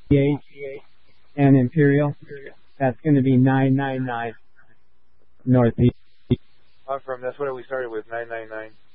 and Imperial. That's going to be 999 Northeast. I'm from, that's what we started with, 999.